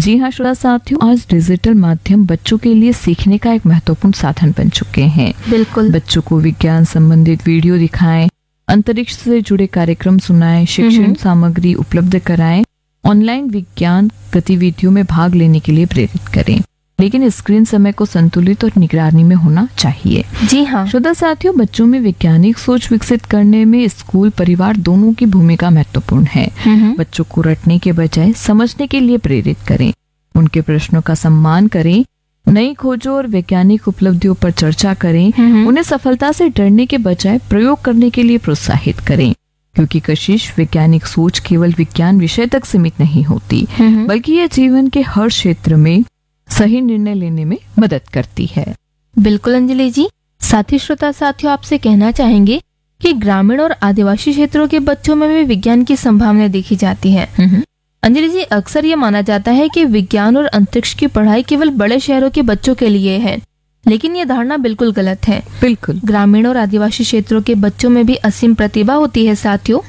जी हाँ श्रोता साथियों, आज डिजिटल माध्यम बच्चों के लिए सीखने का एक महत्वपूर्ण साधन बन चुके हैं। बिल्कुल। बच्चों को विज्ञान संबंधित वीडियो दिखाएं, अंतरिक्ष से जुड़े कार्यक्रम सुनाएं, शिक्षण सामग्री उपलब्ध कराएं, ऑनलाइन विज्ञान गतिविधियों में भाग लेने के लिए प्रेरित करें, लेकिन स्क्रीन समय को संतुलित और निगरानी में होना चाहिए। जी हाँ श्रोता साथियों, बच्चों में वैज्ञानिक सोच विकसित करने में स्कूल परिवार दोनों की भूमिका महत्वपूर्ण है। बच्चों को रटने के बजाय समझने के लिए प्रेरित करें, उनके प्रश्नों का सम्मान करें, नई खोजों और वैज्ञानिक उपलब्धियों पर चर्चा करें, उन्हें सफलता से डरने के बजाय प्रयोग करने के लिए प्रोत्साहित करें, क्योंकि कशिश वैज्ञानिक सोच केवल विज्ञान विषय तक सीमित नहीं होती, बल्कि ये जीवन के हर क्षेत्र में सही निर्णय लेने में मदद करती है। बिल्कुल अंजलि जी। साथी श्रोता साथियों, आपसे कहना चाहेंगे कि ग्रामीण और आदिवासी क्षेत्रों के बच्चों में भी विज्ञान की संभावनाएं देखी जाती हैं। अंजलि जी, अक्सर ये माना जाता है कि विज्ञान और अंतरिक्ष की पढ़ाई केवल बड़े शहरों के बच्चों के लिए है, लेकिन ये धारणा बिल्कुल गलत है। बिल्कुल। ग्रामीण और आदिवासी क्षेत्रों के बच्चों में भी असीम प्रतिभा होती है साथियों।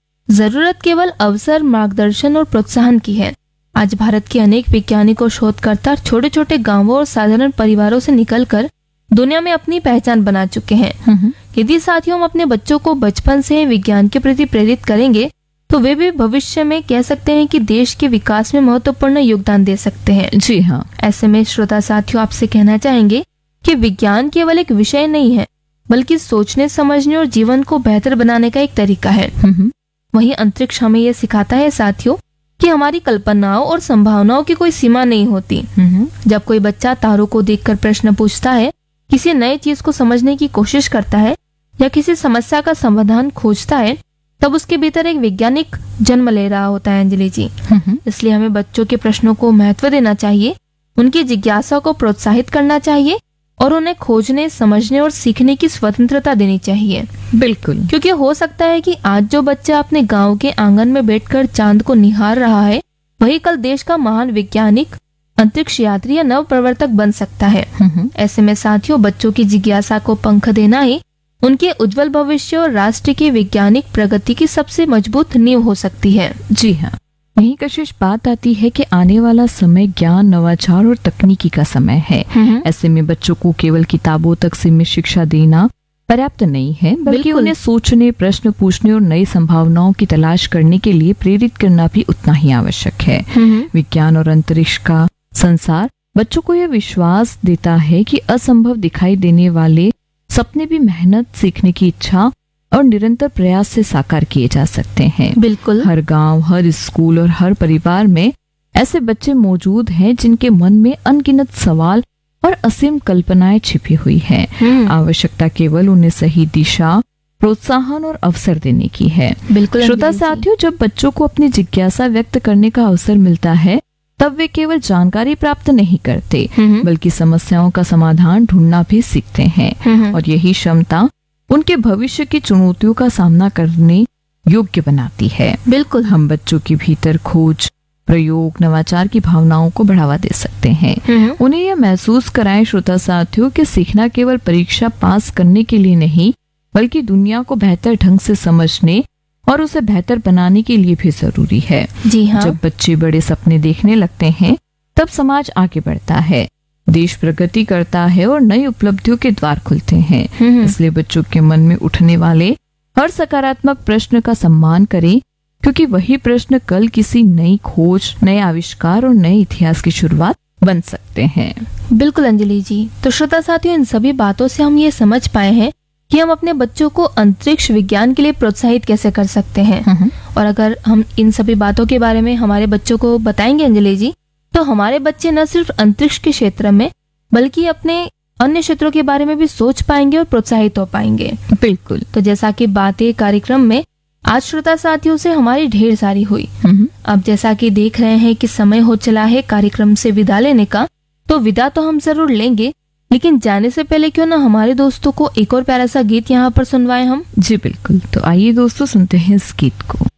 जरूरत केवल अवसर, मार्गदर्शन और प्रोत्साहन की है। आज भारत के अनेक वैज्ञानिक और शोधकर्ता छोटे छोटे गांवों और साधारण परिवारों से निकलकर दुनिया में अपनी पहचान बना चुके हैं। यदि साथियों हम अपने बच्चों को बचपन से विज्ञान के प्रति प्रेरित करेंगे तो वे भी भविष्य में कह सकते हैं कि देश के विकास में महत्वपूर्ण योगदान दे सकते हैं। जी हाँ। ऐसे में श्रोता साथियों, आपसे कहना चाहेंगे कि विज्ञान केवल एक विषय नहीं है, बल्कि सोचने, समझने और जीवन को बेहतर बनाने का एक तरीका है। वहीं अंतरिक्ष हमें यह सिखाता है साथियों कि हमारी कल्पनाओं और संभावनाओं की कोई सीमा नहीं होती। जब कोई बच्चा तारों को देखकर प्रश्न पूछता है, किसी नई चीज को समझने की कोशिश करता है या किसी समस्या का समाधान खोजता है, तब उसके भीतर एक वैज्ञानिक जन्म ले रहा होता है अंजलि जी। इसलिए हमें बच्चों के प्रश्नों को महत्व देना चाहिए, उनकी जिज्ञासा को प्रोत्साहित करना चाहिए और उन्हें खोजने, समझने और सीखने की स्वतंत्रता देनी चाहिए। बिल्कुल। क्योंकि हो सकता है कि आज जो बच्चा अपने गांव के आंगन में बैठकर चांद को निहार रहा है, वही कल देश का महान वैज्ञानिक, अंतरिक्ष यात्री या नव प्रवर्तक बन सकता है। ऐसे में साथियों, बच्चों की जिज्ञासा को पंख देना ही उनके उज्जवल भविष्य और राष्ट्र की वैज्ञानिक प्रगति की सबसे मजबूत नींव हो सकती है। जी हाँ। यही कशिश बात आती है कि आने वाला समय ज्ञान, नवाचार और तकनीकी का समय है। ऐसे में बच्चों को केवल किताबों तक सीमित शिक्षा देना पर्याप्त नहीं है, बल्कि उन्हें सोचने, प्रश्न पूछने और नई संभावनाओं की तलाश करने के लिए प्रेरित करना भी उतना ही आवश्यक है। विज्ञान और अंतरिक्ष का संसार बच्चों को यह विश्वास देता है कि असंभव दिखाई देने वाले सपने भी मेहनत, सीखने की इच्छा और निरंतर प्रयास से साकार किए जा सकते हैं। बिल्कुल। हर गांव, हर स्कूल और हर परिवार में ऐसे बच्चे मौजूद हैं जिनके मन में अनगिनत सवाल और असीम कल्पनाएं छिपी हुई हैं। आवश्यकता केवल उन्हें सही दिशा, प्रोत्साहन और अवसर देने की है। बिल्कुल। श्रोता साथियों, जब बच्चों को अपनी जिज्ञासा व्यक्त करने का अवसर मिलता है, तब वे केवल जानकारी प्राप्त नहीं करते, बल्कि समस्याओं का समाधान ढूंढना भी सीखते हैं। और यही क्षमता उनके भविष्य की चुनौतियों का सामना करने योग्य बनाती है। बिल्कुल। हम बच्चों के भीतर खोज, प्रयोग, नवाचार की भावनाओं को बढ़ावा दे सकते हैं। उन्हें यह महसूस कराएं श्रोता साथियों कि सीखना केवल परीक्षा पास करने के लिए नहीं, बल्कि दुनिया को बेहतर ढंग से समझने और उसे बेहतर बनाने के लिए भी जरूरी है। जी हाँ। जब बच्चे बड़े सपने देखने लगते हैं, तब समाज आगे बढ़ता है, देश प्रगति करता है और नई उपलब्धियों के द्वार खुलते हैं। इसलिए बच्चों के मन में उठने वाले हर सकारात्मक प्रश्न का सम्मान करें, क्योंकि वही प्रश्न कल किसी नई खोज, नए आविष्कार और नए इतिहास की शुरुआत बन सकते हैं। बिल्कुल अंजलि जी। तो श्रोता साथियों, इन सभी बातों से हम ये समझ पाए हैं कि हम अपने बच्चों को अंतरिक्ष विज्ञान के लिए प्रोत्साहित कैसे कर सकते हैं। और अगर हम इन सभी बातों के बारे में हमारे बच्चों को बताएंगे अंजलि जी, तो हमारे बच्चे न सिर्फ अंतरिक्ष के क्षेत्र में, बल्कि अपने अन्य क्षेत्रों के बारे में भी सोच पाएंगे और प्रोत्साहित हो पाएंगे। बिल्कुल। तो जैसा कि बातें कार्यक्रम में आज श्रोता साथियों से हमारी ढेर सारी हुई। अब जैसा कि देख रहे हैं कि समय हो चला है कार्यक्रम से विदा लेने का, तो विदा तो हम जरूर लेंगे, लेकिन जाने से पहले क्यों ना हमारे दोस्तों को एक और प्यारा सा गीत यहाँ पर सुनवाएं हम। जी बिल्कुल। तो आइए दोस्तों, सुनते हैं इस गीत को।